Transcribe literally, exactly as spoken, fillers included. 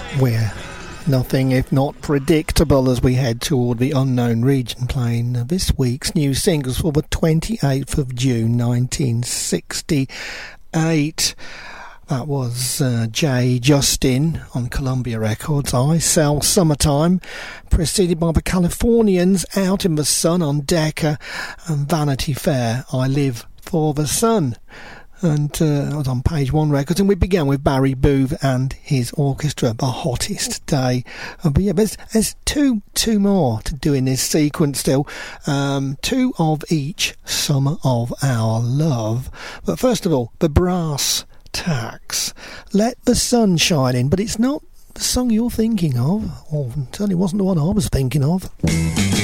We're nothing if not predictable as we head toward the unknown region, playing this week's new singles for the twenty-eighth of June nineteen sixty-eight. That was uh, Jay Justin on Columbia Records, I Sell Summertime, preceded by the Californians, Out in the Sun on Decca, and Vanity Fair, I Live for the Sun. And uh, I was on Page One Records, and we began with Barry Booth and his orchestra, The Hottest Day. Uh, but yeah, there's, there's two two more to do in this sequence still. Um, two of each, Summer of Our Love. But first of all, the Brass Tacks. Let the Sun Shine In, but it's not the song you're thinking of, or certainly wasn't the one I was thinking of.